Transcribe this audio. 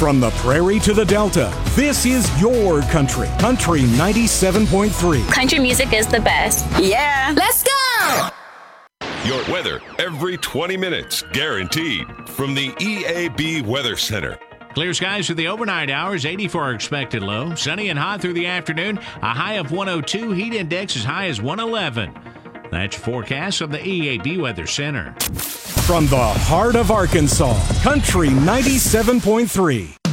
From the prairie to the Delta, this is your country. Country 97.3. Country music is the best. Yeah. Let's go! Your weather every 20 minutes, guaranteed. From the EAB Weather Center. Clear skies for the overnight hours, 80 for our expected low. Sunny and hot through the afternoon, a high of 102, heat index as high as 111. That's your forecast from the EAB Weather Center. From the heart of Arkansas, Country 97.3.